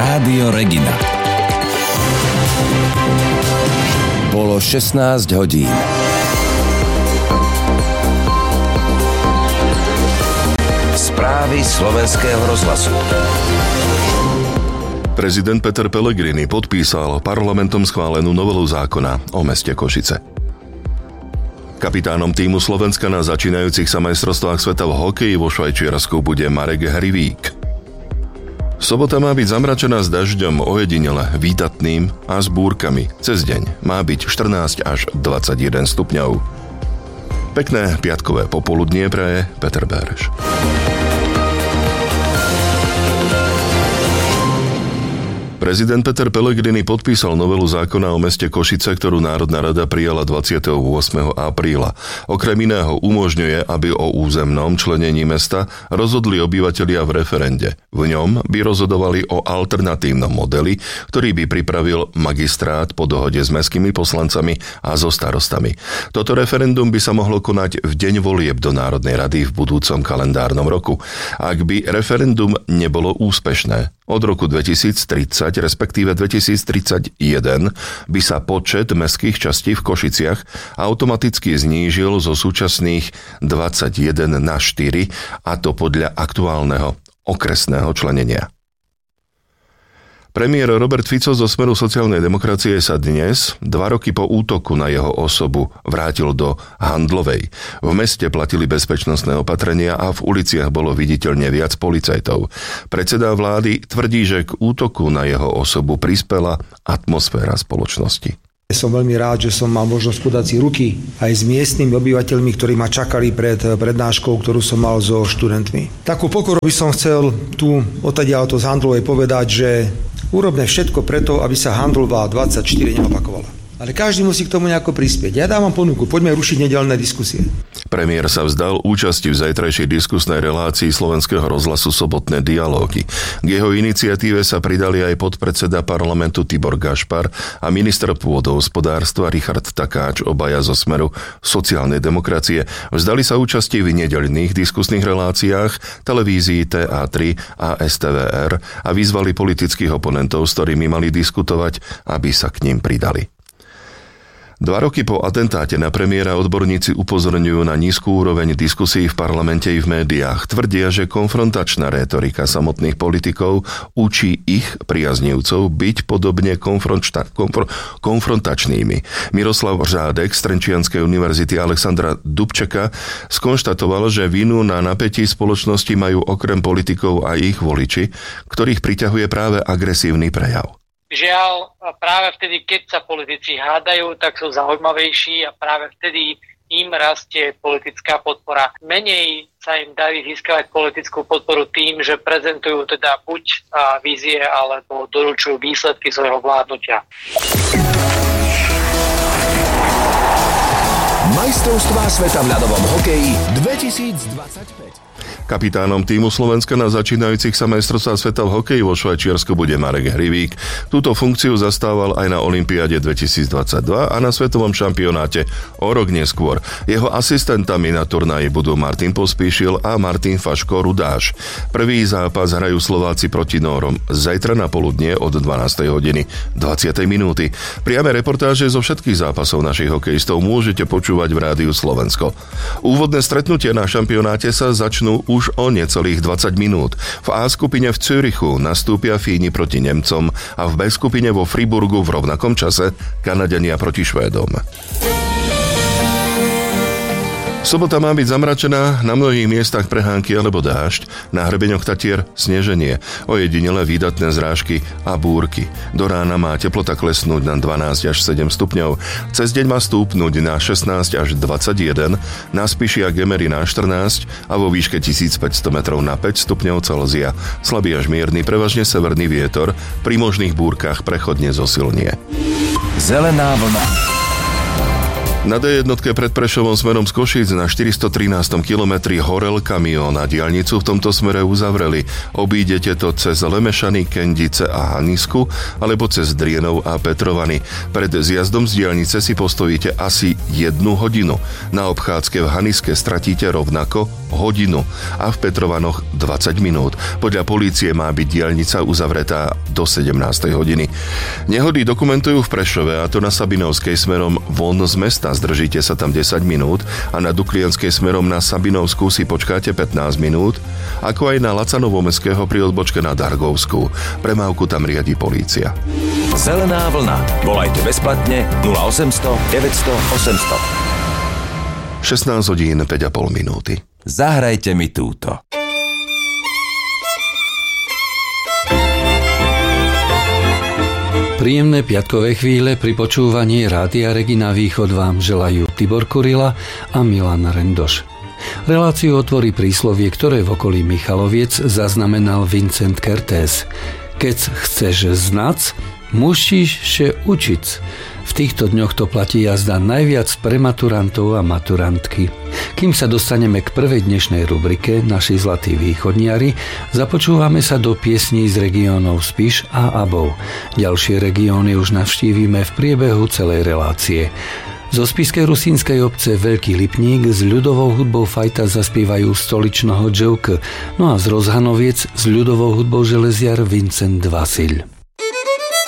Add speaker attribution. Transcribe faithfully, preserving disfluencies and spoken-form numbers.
Speaker 1: Rádio Regina. Bolo šestnásť hodín. Správy slovenského rozhlasu.
Speaker 2: Prezident Peter Pellegrini podpísal parlamentom schválenú novelu zákona o meste Košice. Kapitánom tímu Slovenska na začínajúcich sa majstrovstvách sveta v hokeji vo Švajčiarsku bude Marek Hrivík. Sobota má byť zamračená s dažďom, ojedinele výdatným a s búrkami. Cez deň má byť štrnásť až dvadsaťjeden stupňov. Pekné piatkové popoludnie praje Peter Béreš. Prezident Peter Pellegrini podpísal novelu zákona o meste Košice, ktorú Národná rada prijala dvadsiateho ôsmeho apríla. Okrem iného umožňuje, aby o územnom členení mesta rozhodli obyvatelia v referende. V ňom by rozhodovali o alternatívnom modeli, ktorý by pripravil magistrát po dohode s mestskými poslancami a so starostami. Toto referendum by sa mohlo konať v deň volieb do Národnej rady v budúcom kalendárnom roku. Ak by referendum nebolo úspešné, od roku dvetisíctridsať, respektíve dvetisíctridsaťjeden, by sa počet mestských častí v Košiciach automaticky znížil zo súčasných dvadsaťjeden na štyri, a to podľa aktuálneho okresného členenia. Premiér Robert Fico zo Smeru sociálnej demokracie sa dnes, dva roky po útoku na jeho osobu, vrátil do Handlovej. V meste platili bezpečnostné opatrenia a v uliciach bolo viditeľne viac policajtov. Predseda vlády tvrdí, že k útoku na jeho osobu prispela atmosféra spoločnosti.
Speaker 3: Som veľmi rád, že som mal možnosť podať si ruky aj s miestnymi obyvateľmi, ktorí ma čakali pred prednáškou, ktorú som mal so študentmi. Takú pokoru by som chcel tu odtiaľto z Handlovej povedať, že urobme všetko preto, aby sa Handlová dvadsaťštyri neopakovala. Ale každý musí k tomu nejako prispieť. Ja dávam ponuku, poďme rušiť nedeľné diskusie.
Speaker 2: Premiér sa vzdal účasti v zajtrajšej diskusnej relácii Slovenského rozhlasu Sobotné dialógy. K jeho iniciatíve sa pridali aj podpredseda parlamentu Tibor Gašpar a minister pôdohospodárstva Richard Takáč, obaja zo Smeru sociálnej demokracie. Vzdali sa účasti v nedeľných diskusných reláciách televízií té á tri a es té vé er a vyzvali politických oponentov, s ktorými mali diskutovať, aby sa k ním pridali. Dva roky po atentáte na premiéra odborníci upozorňujú na nízku úroveň diskusí v parlamente i v médiách. Tvrdia, že konfrontačná rétorika samotných politikov učí ich priaznivcov byť podobne konfronta- konfr- konfrontačnými. Miroslav Řádek z Trenčianskej univerzity Alexandra Dubčeka skonštatoval, že vinu na napätí spoločnosti majú okrem politikov aj ich voliči, ktorých priťahuje práve agresívny prejav.
Speaker 4: Žiaľ, práve vtedy, keď sa politici hádajú, tak sú zaujímavejší a práve vtedy im rastie politická podpora. Menej sa im darí získavať politickú podporu tým, že prezentujú teda buď vízie, alebo doručujú výsledky svojho vládnutia.
Speaker 1: Majstrovstvá sveta v ľadovom hokeji dvetisícdvadsaťpäť.
Speaker 2: Kapitánom tímu Slovenska na začínajúcich sa majstrovstvách sveta v hokeji vo Švajčiarsku bude Marek Hrivík. Túto funkciu zastával aj na olympiáde dvetisícdvadsaťdva a na svetovom šampionáte o rok neskôr. Jeho asistentami na turnaji budú Martin Pospíšil a Martin Faško Rudáš. Prvý zápas hrajú Slováci proti Nórom zajtra na poludnie od dvanástej hodiny dvadsiatej minúty. Priame reportáže zo všetkých zápasov našich hokejistov môžete počúvať v Rádiu Slovensko. Úvodné stretnutia na šampionáte sa začnú už o necelých dvadsať minút. V A skupine v Zürichu nastúpia Fíni proti Nemcom a v B skupine vo Friburgu v rovnakom čase Kanaďania proti Švédom. Sobota má byť zamračená, na mnohých miestach prehánky alebo dážď, na hrebeňoch Tatier sneženie, ojedinele výdatné zrážky a búrky. Do rána má teplota klesnúť na dvanásť až sedem stupňov, cez deň má stúpnuť na šestnásť až dvadsaťjeden, na Spiši a Gemeri na štrnásť a vo výške tisícpäťsto metrov na päť stupňov Celzia. Slabý až mierny, prevažne severný vietor, pri možných búrkach prechodne zosilnie.
Speaker 1: Zelená vlna.
Speaker 2: Na dé jednotke pred Prešovom smerom z Košíc na štyristotrinástom kilometri horel kamión a diaľnicu v tomto smere uzavreli. Obídete to cez Lemešany, Kendice a Hanisku alebo cez Drienov a Petrovany. Pred zjazdom z diaľnice si postojíte asi jednu hodinu. Na obchádzke v Haniske stratíte rovnako hodinu a v Petrovanoch dvadsať minút. Podľa polície má byť diaľnica uzavretá do sedemnástej hodiny. Nehody dokumentujú v Prešove, a to na Sabinovskej smerom von z mesta. Zdržíte sa tam desať minút a na Duklianskej smerom na Sabinovskú si počkáte pätnásť minút, ako aj na Lacanovo-Mestského pri odbočke na Dargovskú. Premávku tam riadi polícia.
Speaker 1: Zelená vlna. Volajte bezplatne nula osemsto deväťsto osemsto.
Speaker 2: šestnásť hodín päť a pol minúty.
Speaker 1: Zahrajte mi túto.
Speaker 5: Príjemné piatkové chvíle pri počúvaní Rádia Regina Východ vám želajú Tibor Kurila a Milan Rendoš. Reláciu otvorí príslovie, ktoré v okolí Michaloviec zaznamenal Vincent Kertész. Keď chceš znať, musíš še učiť. V týchto dňoch to platí jazda najviac pre maturantov a maturantky. Kým sa dostaneme k prvej dnešnej rubrike Naši zlatí východniari, započúvame sa do piesní z regiónov Spiš a Abov. Ďalšie regióny už navštívime v priebehu celej relácie. Zo spišskej rusínskej obce Veľký Lipník s ľudovou hudbou Fajta zaspievajú Stoličnoho Dževk, no a z Rozhanoviec s ľudovou hudbou železiar Vincent Vasil.